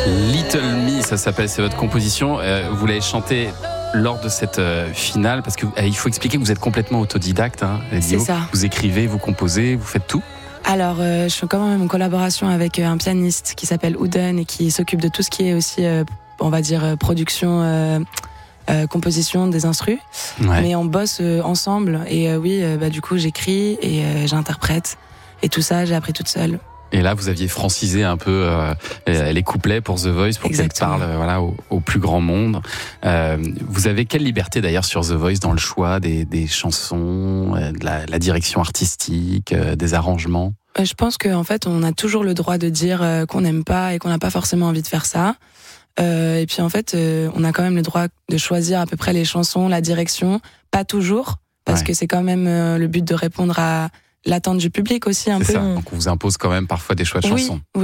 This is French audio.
Little Me, ça s'appelle, c'est votre composition. Vous l'avez chantée lors de cette finale, parce que il faut expliquer que vous êtes complètement autodidacte. C'est ça. Vous écrivez, vous composez, vous faites tout. Alors, je suis quand même en collaboration avec un pianiste qui s'appelle Ouden et qui s'occupe de tout ce qui est aussi, on va dire, production, composition des instrus. Ouais. Mais on bosse ensemble et du coup, j'écris et j'interprète. Et tout ça, j'ai appris toute seule. Et là, vous aviez francisé un peu les couplets pour The Voice, pour qu'elle Exactement. parle au plus grand monde. Vous avez quelle liberté d'ailleurs sur The Voice dans le choix des chansons, de la direction artistique, des arrangements? Je pense qu'en fait, on a toujours le droit de dire qu'on n'aime pas et qu'on n'a pas forcément envie de faire ça. Et puis en fait, on a quand même le droit de choisir à peu près les chansons, la direction. Pas toujours, parce que c'est quand même le but de répondre à l'attente du public aussi un peu. C'est ça. Donc on vous impose quand même parfois des choix de chansons. Oui.